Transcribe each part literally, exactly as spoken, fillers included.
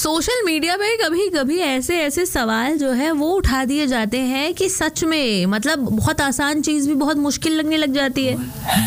Social media पे कभी कभी ऐसे ऐसे सवाल जो है वो उठा दिए जाते हैं कि सच में मतलब बहुत आसान चीज भी बहुत मुश्किल लगने लग जाती है।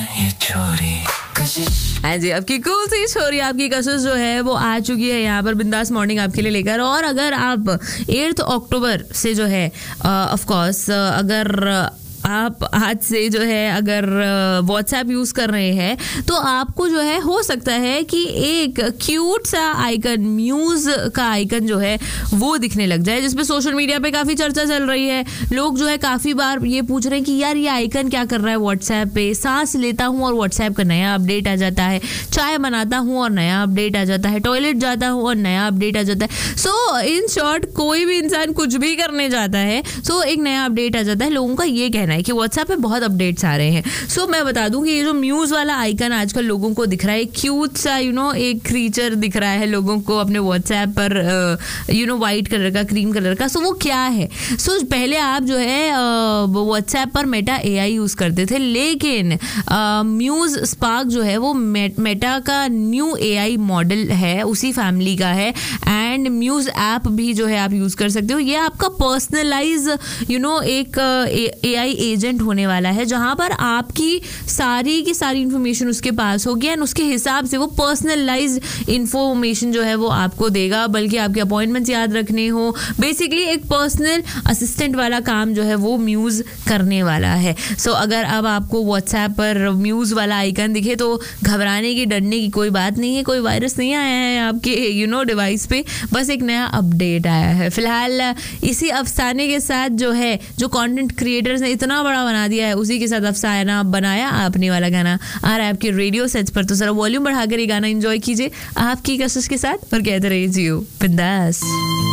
हाँ जी, आपकी कूल सी छोरी आपकी कशिश जो है वो आ चुकी है यहाँ पर बिंदास मॉर्निंग आपके लिए लेकर। और अगर आप एट्थ अक्टूबर से जो है ऑफ कोर्स अगर आप आज से जो है अगर व्हाट्सएप यूज़ कर रहे हैं तो आपको जो है हो सकता है कि एक क्यूट सा आइकन म्यूज़ का आइकन जो है वो दिखने लग जाए, जिसपे सोशल मीडिया पे काफ़ी चर्चा चल रही है। लोग जो है काफ़ी बार ये पूछ रहे हैं कि यार ये आइकन क्या कर रहा है व्हाट्सएप पे। सांस लेता हूँ और व्हाट्सएप का नया अपडेट आ जाता है, चाय बनाता हूँ और नया अपडेट आ जाता है, टॉयलेट जाता हूँ और नया अपडेट आ जाता है। सो इन शॉर्ट कोई भी इंसान कुछ भी करने जाता है सो एक नया अपडेट आ जाता है। लोगों का ये कहना है कि व्हाट्सएप पे बहुत अपडेट्स आ रहे हैं। सो so, मैं बता दूं कि ये जो म्यूज़ वाला आइकन आजकल लोगों को दिख रहा है, क्यूट सा यू नो एक क्रीचर दिख रहा है लोगों को अपने व्हाट्सएप पर यू नो वाइट कलर का, क्रीम कलर का। सो so, वो क्या है? सो so, पहले आप जो है व्हाट्सएप पर मेटा एआई यूज़ करते थे, लेकिन म्यूज़ स्पार्क जो है वो मेटा का न्यू एआई मॉडल है, उसी फैमिली का है। एंड म्यूज़ ऐप भी जो है आप यूज़ कर सकते हो। ये आपका पर्सनलाइज यू नो एक एआई एजेंट होने वाला है, जहां पर आपकी सारी की सारी इंफॉर्मेशन उसके पास होगी एंड उसके हिसाब से वो पर्सनलाइज इंफॉर्मेशन जो है वो आपको देगा। बल्कि आपके अपॉइंटमेंट्स याद रखने हो, बेसिकली एक पर्सनल असिस्टेंट वाला काम जो है वो म्यूज़ करने वाला है। सो so, अगर अब आपको व्हाट्सएप पर म्यूज़ वाला आइकन दिखे तो घबराने की, डरने की कोई बात नहीं है। कोई वायरस नहीं आया है आपके यू नो डिवाइस पे, बस एक नया अपडेट आया है। फिलहाल इसी अफसाने के साथ जो है जो कंटेंट क्रिएटर्स ने इतना बड़ा बना दिया है, उसी के साथ अफसाना बनाया आपने वाला गाना आ रहा है आपके रेडियो सेट्स पर। तो जरा वॉल्यूम बढ़ाकर ये गाना एंजॉय कीजिए आपकी कशिश के साथ और कहते रहिए जियो बिंदास।